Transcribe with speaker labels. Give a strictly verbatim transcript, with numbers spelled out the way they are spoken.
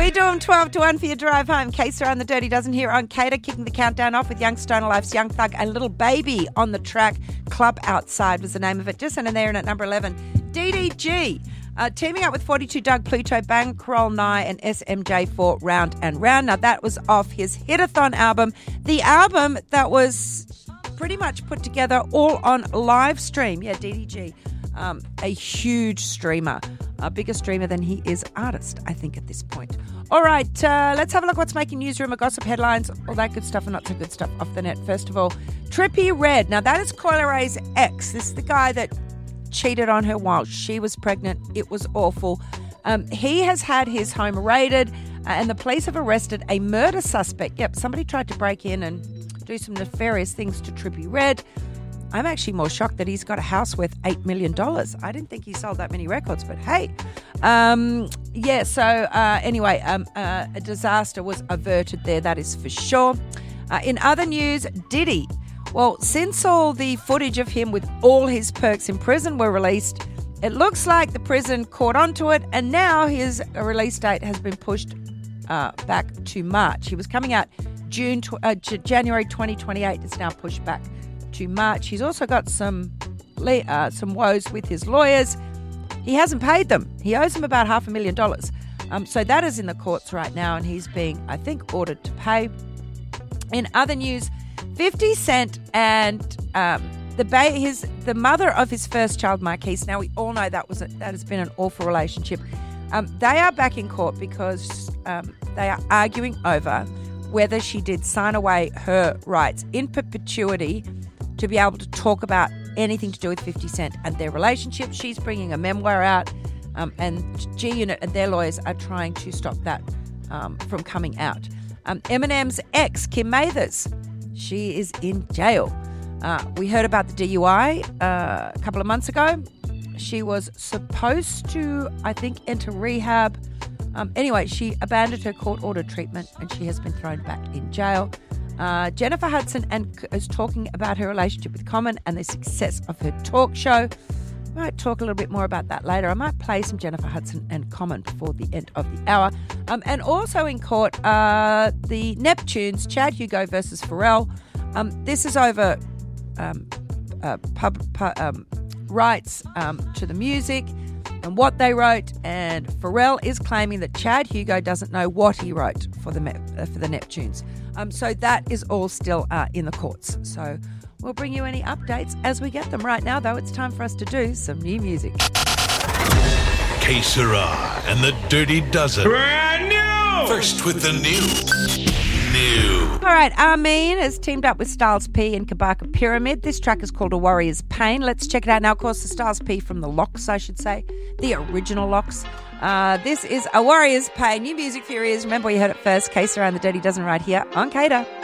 Speaker 1: We do them twelve to one for your drive home. Kesa and the Dirty Dozen here on Cater, kicking the countdown off with Young Stoner Life's Young Thug and Little Baby on the track. Club Outside was the name of it. Just in there and at number eleven, D D G. Uh, teaming up with forty-two Doug Pluto, Bankroll Nye and S M J for Round and Round. Now that was off his Hitathon album. The album that was pretty much put together all on live stream. Yeah, D D G. Um, a huge streamer. A bigger streamer than he is artist, I think, at this point. All right, uh, let's have a look what's making newsroom, gossip, headlines, all that good stuff and not so good stuff off the net. First of all, Trippie Redd. Now, that is Coi Lerat's ex. This is the guy that cheated on her while she was pregnant. It was awful. Um, he has had his home raided uh, and the police have arrested a murder suspect. Yep, somebody tried to break in and do some nefarious things to Trippie Redd. I'm actually more shocked that he's got a house worth eight million dollars. I didn't think he sold that many records, but hey. Um, yeah, so uh, anyway, um, uh, a disaster was averted there, that is for sure. Uh, in other news, Diddy. Well, since all the footage of him with all his perks in prison were released, it looks like the prison caught onto it, and now his release date has been pushed uh, back to March. He was coming out June, uh, January twenty twenty-eight. It's now pushed back to March. He's also got some uh, some woes with his lawyers. He hasn't paid them. He owes them about half a million dollars. Um, so that is in the courts right now, and he's being, I think, ordered to pay. In other news, fifty Cent and um, the ba- his the mother of his first child, Marquise. Now we all know that was a, that has been an awful relationship. Um, they are back in court because um, they are arguing over whether she did sign away her rights in perpetuity to be able to talk about anything to do with fifty Cent and their relationship. She's bringing a memoir out, um, and G-Unit and their lawyers are trying to stop that um, from coming out. Um, Eminem's ex, Kim Mathers, she is in jail. Uh, we heard about the D U I uh, a couple of months ago. She was supposed to, I think, enter rehab. Um, anyway, she abandoned her court-ordered treatment and she has been thrown back in jail. Uh, Jennifer Hudson and is talking about her relationship with Common and the success of her talk show. I might talk a little bit more about that later. I might play some Jennifer Hudson and Common before the end of the hour. Um, and also in court, uh, the Neptunes, Chad Hugo versus Pharrell. Um, this is over um, uh, pub, pub, um, rights um, to the music and what they wrote, and Pharrell is claiming that Chad Hugo doesn't know what he wrote for the uh, for the Neptunes. Um, so that is all still uh, in the courts. So we'll bring you any updates as we get them. Right now, though, it's time for us to do some new music.
Speaker 2: Que Sera and the Dirty Dozen. Brand new! First with the new. New.
Speaker 1: All right, Armin has teamed up with Styles P and Kabaka Pyramid. This track is called A Warrior's Pain. Let's check it out now. Of course, the Styles P from the Locks, I should say. The original Locks. Uh, this is A Warrior's Pain. New music for your ears. Remember, you heard it first. Que Sera and the Dirty Dozen right here on Cater.